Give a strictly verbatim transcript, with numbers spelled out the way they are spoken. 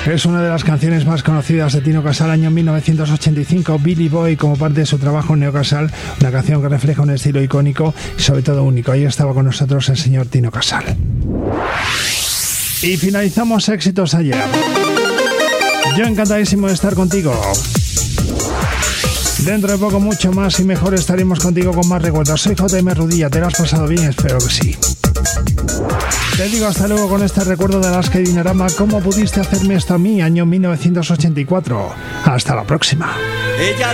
Es una de las canciones más conocidas de Tino Casal, año mil novecientos ochenta y cinco, Billy Boy, como parte de su trabajo Neo Casal, una canción que refleja un estilo icónico y sobre todo único. Ahí estaba con nosotros el señor Tino Casal. Y finalizamos éxitos ayer. Yo encantadísimo de estar contigo. Dentro de poco mucho más y mejor estaremos contigo con más recuerdos. Soy J M Rudilla, ¿te lo has pasado bien? Espero que sí. Te digo hasta luego con este recuerdo de Alaska y Dinarama. ¿Cómo pudiste hacerme esto a mí? Año mil novecientos ochenta y cuatro. Hasta la próxima. Ella